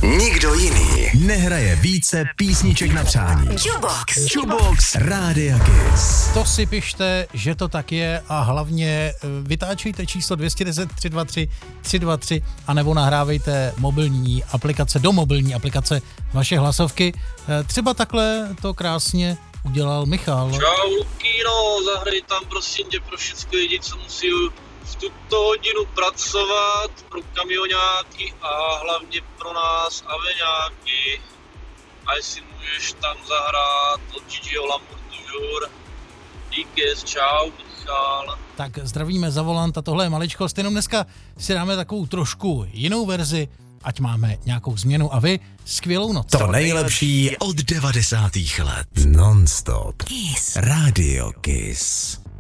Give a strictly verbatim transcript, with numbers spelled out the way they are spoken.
Nikdo jiný nehraje více písniček na přání. Jukebox. Jukebox Rádia Kiss. To si pište, že to tak je a hlavně vytáčejte číslo dvě jedna nula tři dva tři tři dva tři anebo nahrávejte mobilní aplikace do mobilní aplikace vaše hlasovky. Třeba takhle to krásně udělal Michal. Čau Lukino, zahraj tam prosím tě pro všechny lidi, co musí v tuto hodinu pracovat, pro kamionáky a hlavně pro nás aveňáky. A jestli můžeš tam zahrát od Gigiho Lamour toujours. Díky, čau Michal. Tak zdravíme za volant a tohle je maličkost, jenom dneska si dáme takovou trošku jinou verzi, ať máme nějakou změnu a vy skvělou noc. To nejlepší od devadesátých let. Non-stop. Kiss. Rádio Kiss.